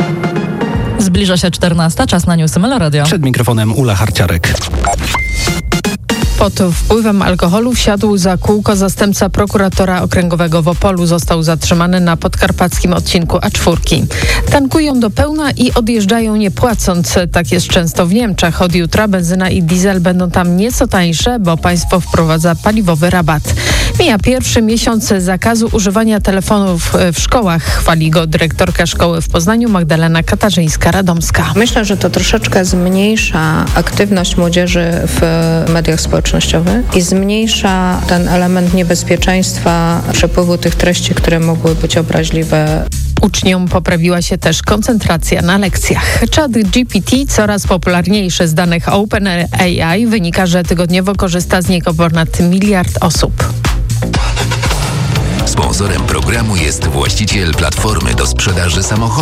Zbliża się 14, czas na newsy Melo Radio. Przed mikrofonem Ula Harciarek. Pod wpływem alkoholu wsiadł za kółko zastępca prokuratora okręgowego w Opolu. Został zatrzymany na podkarpackim odcinku A4. Tankują do pełna i odjeżdżają nie płacąc. Tak jest często w Niemczech. Od jutra benzyna i diesel będą tam nieco tańsze, bo państwo wprowadza paliwowy rabat. Mija pierwszy miesiąc zakazu używania telefonów w szkołach. Chwali go dyrektorka szkoły w Poznaniu Magdalena Katarzyńska-Radomska. Myślę, że to troszeczkę zmniejsza aktywność młodzieży w mediach społecznościowych i zmniejsza ten element niebezpieczeństwa przepływu tych treści, które mogły być obraźliwe. Uczniom poprawiła się też koncentracja na lekcjach. ChatGPT, coraz popularniejszy z danych OpenAI, wynika, że tygodniowo korzysta z niego ponad 1 miliard osób. Sponsorem programu jest właściciel platformy do sprzedaży samochodów